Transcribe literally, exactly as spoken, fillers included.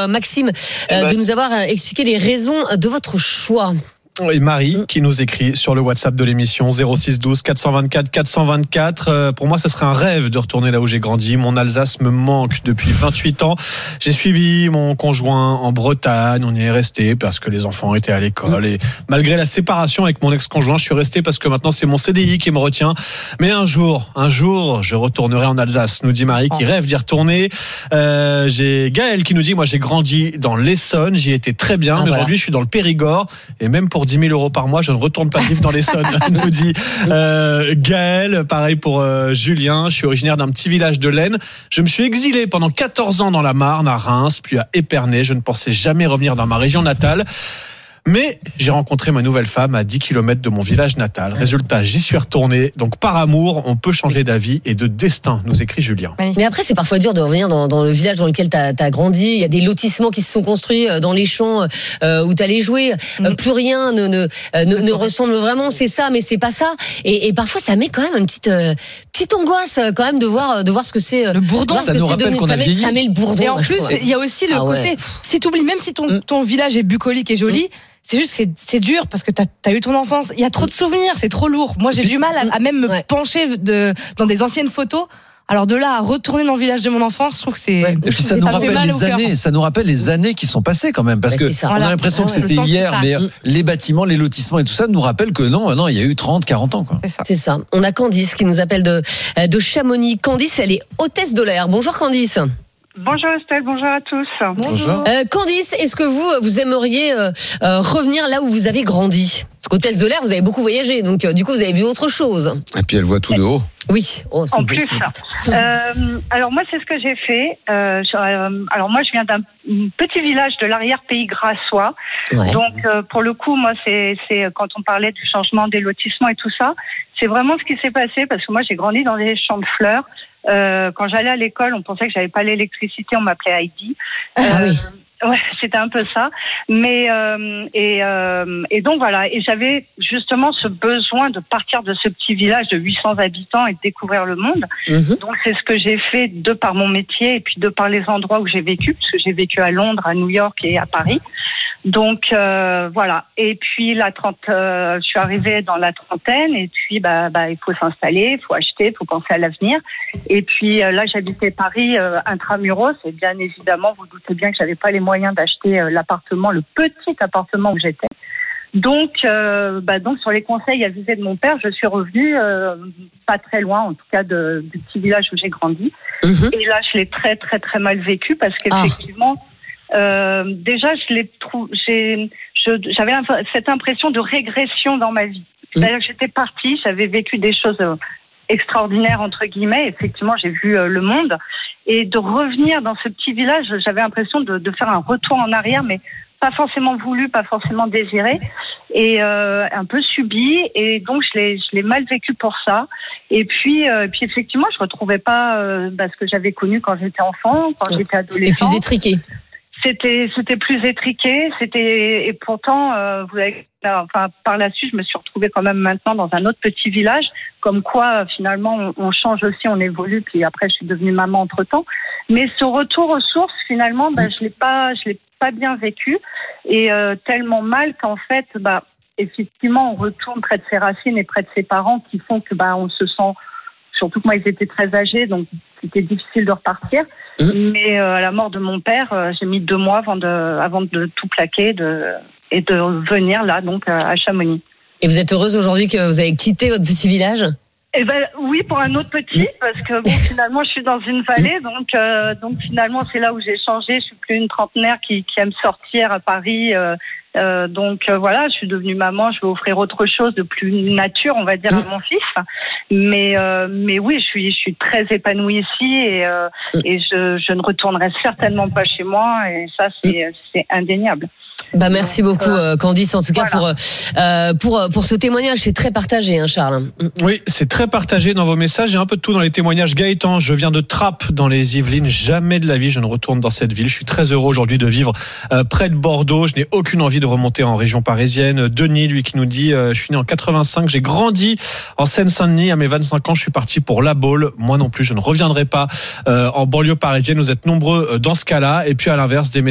Maxime, eh ben... de nous avoir expliqué les raisons de votre choix. Et Marie qui nous écrit sur le WhatsApp de l'émission zéro six douze quatre cent vingt-quatre quatre cent vingt-quatre. Euh, pour moi, ça serait un rêve de retourner là où j'ai grandi. Mon Alsace me manque depuis vingt-huit ans. J'ai suivi mon conjoint en Bretagne. On y est resté parce que les enfants étaient à l'école. Et malgré la séparation avec mon ex-conjoint, je suis resté parce que maintenant c'est mon C D I qui me retient. Mais un jour, un jour, je retournerai en Alsace, nous dit Marie qui rêve d'y retourner. Euh, j'ai Gaël qui nous dit, moi j'ai grandi dans l'Essonne, j'y étais très bien, ah, mais voilà. Aujourd'hui je suis dans le Périgord et même pour dix mille euros par mois, je ne retourne pas vivre dans l'Essonne, nous dit euh, Gaël. Pareil pour euh, Julien, je suis originaire d'un petit village de l'Aisne. Je me suis exilé pendant quatorze ans dans la Marne, à Reims, puis à Épernay. Je ne pensais jamais revenir dans ma région natale. Mais j'ai rencontré ma nouvelle femme à dix kilomètres de mon village natal. Résultat, j'y suis retourné. Donc par amour, on peut changer d'avis et de destin, nous écrit Julien. Mais après, c'est parfois dur de revenir dans, dans le village dans lequel tu as grandi. Il y a des lotissements qui se sont construits dans les champs euh, où tu allais jouer. Euh, plus rien ne, ne, ne, ne ressemble vraiment. C'est ça, mais c'est pas ça. Et, et parfois, ça met quand même une petite, euh, petite angoisse quand même de voir, de voir ce que c'est. Le bourdon, ça nous rappelle qu'on a vieilli. Ça met le bourdon. Et en plus, il y a aussi le ah côté, ouais. si tu oublies, même si ton, ton village est bucolique et joli, mmh. c'est juste, c'est, c'est dur parce que t'as, t'as eu ton enfance. Il y a trop de souvenirs, c'est trop lourd. Moi, j'ai du mal à, à même me ouais. pencher de, dans des anciennes photos. Alors de là à retourner dans le village de mon enfance, je trouve que c'est. Ouais. Et puis ça nous rappelle les années, ça nous rappelle les années qui sont passées quand même, parce bah, que on a l'impression ah ouais, que c'était hier, mais les bâtiments, les lotissements et tout ça nous rappellent que non, non, il y a eu trente, quarante ans quoi. C'est ça. C'est ça. On a Candice qui nous appelle de de Chamonix. Candice, elle est hôtesse de l'air. Bonjour Candice. Bonjour Estelle, bonjour à tous. Bonjour. Euh, Candice, est-ce que vous, vous aimeriez euh, euh, revenir là où vous avez grandi ? Parce qu'hôtesse de l'air, vous avez beaucoup voyagé, donc euh, du coup vous avez vu autre chose. Et puis elle voit tout de haut. Oui. Oh, c'est en plus, euh, alors moi c'est ce que j'ai fait. Euh, euh, alors moi je viens d'un petit village de l'arrière-pays grassois. Ouais. Donc euh, pour le coup, moi c'est, c'est quand on parlait du changement des lotissements et tout ça, c'est vraiment ce qui s'est passé parce que moi j'ai grandi dans des champs de fleurs. Euh, quand j'allais à l'école, on pensait que j'avais pas l'électricité, on m'appelait Heidi. Ah euh, oui. Ouais, c'était un peu ça. Mais euh, et euh, et donc voilà. Et j'avais justement ce besoin de partir de ce petit village de huit cents habitants et de découvrir le monde. Mm-hmm. Donc c'est ce que j'ai fait de par mon métier et puis de par les endroits où j'ai vécu, parce que j'ai vécu à Londres, à New York et à Paris. Donc euh, voilà. Et puis la trente, euh, je suis arrivée dans la trentaine et puis bah bah il faut s'installer, il faut acheter, il faut penser à l'avenir. Et puis euh, là j'habitais Paris euh, intramuros et bien évidemment vous doutez bien que j'avais pas les moyens d'acheter euh, l'appartement, le petit appartement où j'étais. Donc euh, bah donc sur les conseils avisés de mon père, je suis revenue euh, pas très loin en tout cas de, du petit village où j'ai grandi. Mmh. Et là je l'ai très très très mal vécu parce qu'effectivement ah. Euh, déjà, je l'ai trou- j'ai, je, j'avais cette impression de régression dans ma vie. C'est-à-dire que j'étais partie, j'avais vécu des choses extraordinaires entre guillemets. Effectivement, j'ai vu euh, le monde et de revenir dans ce petit village, j'avais l'impression de, de faire un retour en arrière, mais pas forcément voulu, pas forcément désiré, et euh, un peu subi. Et donc, je l'ai, je l'ai mal vécu pour ça. Et puis, euh, puis effectivement, je retrouvais pas euh, bah, ce que j'avais connu quand j'étais enfant, quand j'étais adolescente. C'était plus étriqué. C'était, c'était plus étriqué, c'était, et pourtant, euh, vous avez, enfin, par la suite, je me suis retrouvée quand même maintenant dans un autre petit village, comme quoi, finalement, on, on change aussi, on évolue, puis après, je suis devenue maman entre temps. Mais ce retour aux sources, finalement, bah, je l'ai pas, je l'ai pas bien vécu, et euh, tellement mal qu'en fait, bah, effectivement, on retourne près de ses racines et près de ses parents qui font que, bah, on se sent, surtout que moi, ils étaient très âgés, donc c'était difficile de repartir. Mmh. Mais euh, à la mort de mon père, euh, j'ai mis deux mois avant de, avant de tout plaquer de, et de venir là, donc à Chamonix. Et vous êtes heureuse aujourd'hui que vous avez quitté votre petit village ? Eh ben oui, pour un autre petit, parce que bon, finalement, je suis dans une vallée, donc euh, donc finalement, c'est là où j'ai changé. Je suis plus une trentenaire qui, qui aime sortir à Paris. Euh, euh, donc euh, voilà, je suis devenue maman. Je vais offrir autre chose de plus nature, on va dire, à mon fils. Mais euh, mais oui, je suis je suis très épanouie ici et euh, et je je ne retournerai certainement pas chez moi. Et ça, c'est c'est indéniable. Bah merci beaucoup euh, Candice en tout cas voilà. pour euh, pour pour ce témoignage, c'est très partagé hein Charles. Oui, c'est très partagé dans vos messages, j'ai un peu de tout dans les témoignages. Gaëtan, je viens de Trappes dans les Yvelines, jamais de la vie je ne retourne dans cette ville. Je suis très heureux aujourd'hui de vivre euh, près de Bordeaux, je n'ai aucune envie de remonter en région parisienne. Denis lui qui nous dit euh, je suis né en quatre-vingt-cinq, j'ai grandi en Seine-Saint-Denis, à mes vingt-cinq ans, je suis parti pour La Baule. Moi non plus, je ne reviendrai pas euh, en banlieue parisienne. Vous êtes nombreux dans ce cas-là et puis à l'inverse des